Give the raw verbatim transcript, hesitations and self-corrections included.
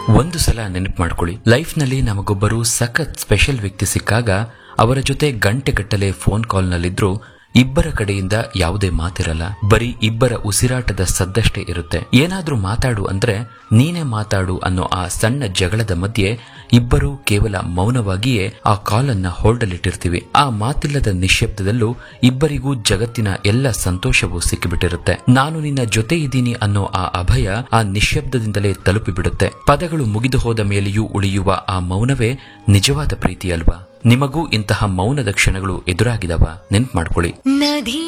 ಒಂದು ಸಲ ನೆನಪು ಮಾಡ್ಕೊಳ್ಳಿ, ಲೈಫ್ ನಲ್ಲಿ ನಮಗೊಬ್ಬರು ಸಖತ್ ಸ್ಪೆಷಲ್ ವ್ಯಕ್ತಿ ಸಿಕ್ಕಾಗ ಅವರ ಜೊತೆ ಗಂಟೆಗಟ್ಟಲೆ ಫೋನ್ ಕಾಲ್ ನಲ್ಲಿದ್ರು ಇಬ್ಬರ ಕಡೆಯಿಂದ ಯಾವುದೇ ಮಾತಿರಲ್ಲ, ಬರೀ ಇಬ್ಬರ ಉಸಿರಾಟದ ಸದ್ದಷ್ಟೇ ಇರುತ್ತೆ. ಏನಾದ್ರೂ ಮಾತಾಡು ಅಂದ್ರೆ ನೀನೇ ಮಾತಾಡು ಅನ್ನೋ ಆ ಸಣ್ಣ ಜಗಳದ ಮಧ್ಯೆ ಇಬ್ಬರು ಕೇವಲ ಮೌನವಾಗಿಯೇ ಆ ಕಾಲ್ ಅನ್ನ ಹೋಲ್ಡಲ್ಲಿಟ್ಟಿರ್ತೀವಿ. ಆ ಮಾತಿಲ್ಲದ ನಿಶ್ಶಬ್ದದಲ್ಲೂ ಇಬ್ಬರಿಗೂ ಜಗತ್ತಿನ ಎಲ್ಲ ಸಂತೋಷವೂ ಸಿಕ್ಕಿಬಿಟ್ಟಿರುತ್ತೆ. ನಾನು ನಿನ್ನ ಜೊತೆ ಇದ್ದೀನಿ ಅನ್ನೋ ಆ ಅಭಯ ಆ ನಿಶ್ಶಬ್ದದಿಂದಲೇ ತಲುಪಿಬಿಡುತ್ತೆ. ಪದಗಳು ಮುಗಿದು ಹೋದ ಮೇಲೆಯೂ ಉಳಿಯುವ ಆ ಮೌನವೇ ನಿಜವಾದ ಪ್ರೀತಿ ಅಲ್ವಾ? ನಿಮಗೂ ಇಂತಹ ಮೌನದ ಕ್ಷಣಗಳು ಎದುರಾಗಿದವ? ನೆನ್ಪು ಮಾಡ್ಕೊಳ್ಳಿ.